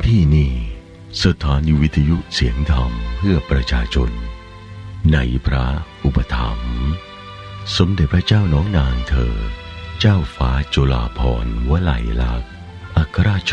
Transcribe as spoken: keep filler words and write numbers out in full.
ที่นี่สถานีวิทยุเสียงธรรมเพื่อประชาชนในพระอุปถัมภ์สมเด็จพระเจ้าน้องนางเธอเจ้าฟ้าจุฬาภรณ์วลัยลักษณ์อัครราช